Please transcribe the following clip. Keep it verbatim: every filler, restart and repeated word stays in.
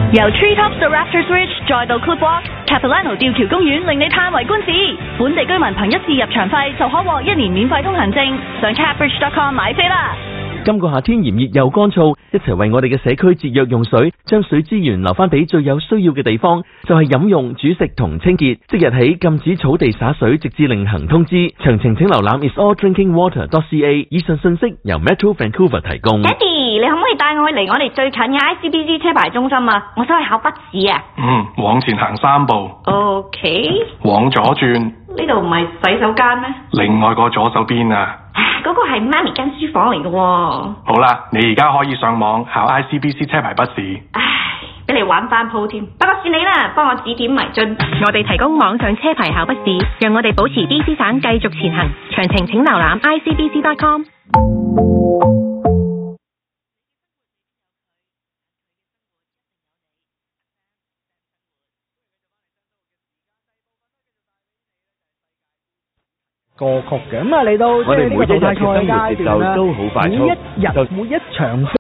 由 Treetops 到 Rafters Ridge 再到 Clipwalk、Capilano 吊橋公園令你嘆為觀止。本地居民憑一次入場費就可獲一年免費通行證。上 capbridge dot com 買飛啦！ 今個夏天炎熱又乾燥，一齊為我哋嘅社區節約用水，將水資源留翻俾最有需要嘅地方，就係飲用、煮食同清潔。即日起禁止草地灑水，直至另行通知。詳情請瀏覽 is all drinking water dot c a。以上信息由 Metro Vancouver 提供。 爹哋，你可唔可以帶我去離我哋最近嘅 I C B C 車牌中心啊？我想去考筆試啊。 嗯，往前行三步。 OK。 往左轉。 呢度唔係洗手間咩？ 另外個左手邊啊。 嗰個係媽咪間書房嚟嘅喎。 好啦，你而家可以上網考 I C B C 車牌筆試。 唉，俾你玩翻鋪添。不過算你啦，幫我指點迷津。 我哋提供網上車牌考筆試，讓我哋保持 B C 省繼續前行。詳情請瀏覽 I C B C dot com。 歌曲嘅咁啊，嚟到即係呢個淘汰賽階段啦，每一日每一場。